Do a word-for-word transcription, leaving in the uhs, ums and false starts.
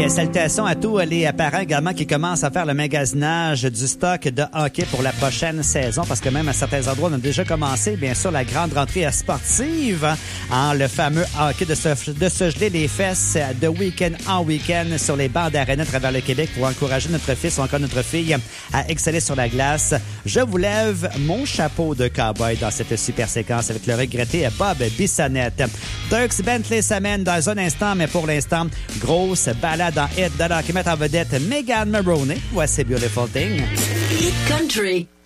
Et salutations à tous les parents également qui commencent à faire le magasinage du stock de hockey pour la prochaine saison, parce que même à certains endroits, on a déjà commencé, bien sûr, la grande rentrée sportive, hein, le fameux hockey de se, de se geler les fesses de week-end en week-end sur les bancs d'arène à travers le Québec pour encourager notre fils ou encore notre fille à exceller sur la glace. Je vous lève mon chapeau de cowboy dans cette super séquence avec le regretté Bob Bissonnette. Dierks Bentley s'amène dans un instant, mais pour l'instant, grosse balade en hit de qui met en vedette Megan Maroney. Voici Beautiful Thing. Hit Country.